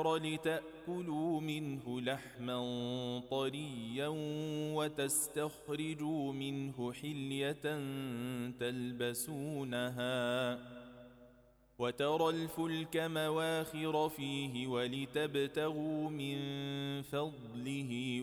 لتأكلوا منه لحما طريا وتستخرجوا منه حلية تلبسونها وترى الفلك مواخر فيه ولتبتغوا من فضله